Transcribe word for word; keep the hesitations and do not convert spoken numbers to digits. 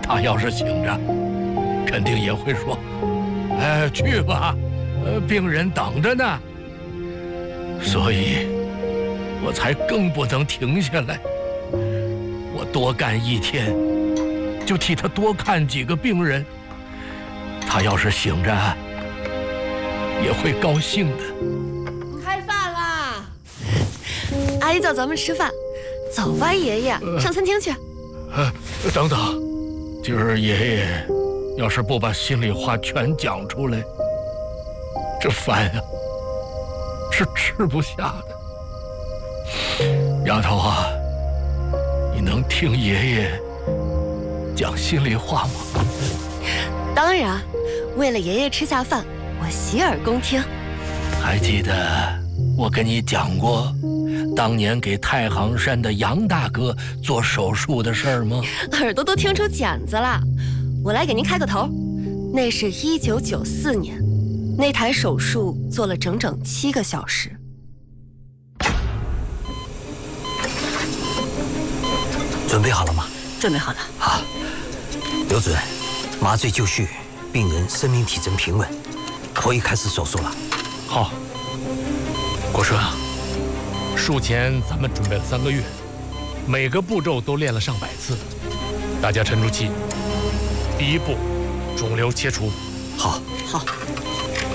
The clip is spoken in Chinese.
他要是醒着，肯定也会说：“哎，去吧，呃，病人等着呢。”所以，我才更不能停下来。我多干一天，就替他多看几个病人。他要是醒着，也会高兴的。 开饭啦！阿姨叫咱们吃饭，走吧，爷爷，呃、上餐厅去。 呃，等等，今儿爷爷要是不把心里话全讲出来，这饭啊是吃不下的。丫头啊，你能听爷爷讲心里话吗？ 当然，为了爷爷吃下饭，我洗耳恭听。 还记得我跟你讲过当年给太行山的杨大哥做手术的事儿吗？ 耳朵都听出茧子了。我来给您开个头，那是一九九四年，那台手术做了整整七个小时。 准备好了吗？ 准备好了。 好，刘主任，麻醉就绪，病人生命体征平稳，可以开始手术了。 好，国顺啊，术前咱们准备了三个月，每个步骤都练了上百次。大家沉住气。第一步，肿瘤切除。 好， 好。